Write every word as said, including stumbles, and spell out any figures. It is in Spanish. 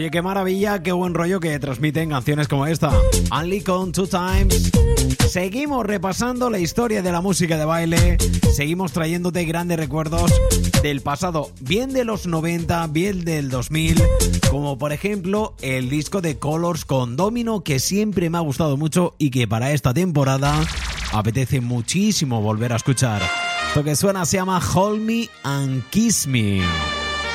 Oye, qué maravilla, qué buen rollo que transmiten canciones como esta. Only Con Two Times. Seguimos repasando la historia de la música de baile. Seguimos trayéndote grandes recuerdos del pasado, bien de los noventa, bien del dos mil, como por ejemplo el disco de Colors con Domino, que siempre me ha gustado mucho y que para esta temporada apetece muchísimo volver a escuchar. Esto que suena se llama Hold Me and Kiss Me.